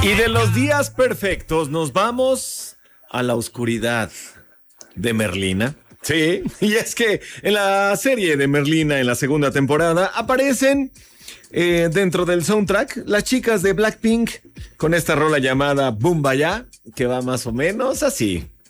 Y de los días perfectos nos vamos a la oscuridad de Merlina. Sí, y es que en la serie de Merlina, en la segunda temporada, aparecen dentro del soundtrack las chicas de Blackpink con esta rola llamada Boom Baya, que va más o menos así.